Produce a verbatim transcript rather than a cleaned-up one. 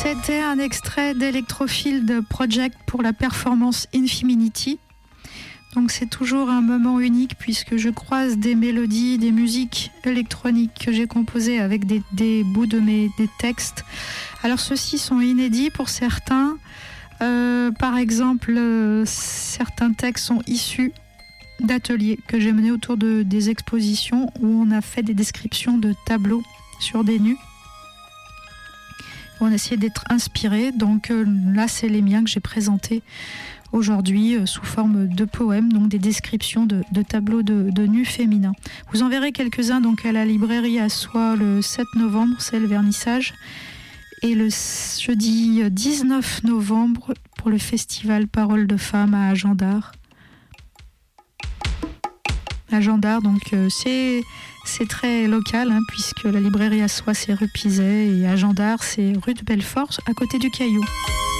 C'était un extrait d'Electrofield Project pour la performance Infinity. Donc c'est toujours un moment unique puisque je croise des mélodies, des musiques électroniques que j'ai composées avec des, des bouts de mes des textes. Alors ceux-ci sont inédits pour certains. Euh, par exemple, euh, certains textes sont issus d'ateliers que j'ai menés autour de, des expositions où on a fait des descriptions de tableaux sur des nus. On a essayé d'être inspiré. Donc euh, là, c'est les miens que j'ai présentés aujourd'hui euh, sous forme de poèmes, donc des descriptions de, de tableaux de, de nus féminins. Vous en verrez quelques-uns donc à la librairie à Soie le sept novembre, c'est le vernissage. Et le jeudi dix-neuf novembre pour le festival Paroles de Femmes à Agendard. Agendard, donc euh, c'est, c'est très local, hein, puisque la librairie à Soie c'est rue Pizet et Agendard c'est rue de Belfort, à côté du Caillou.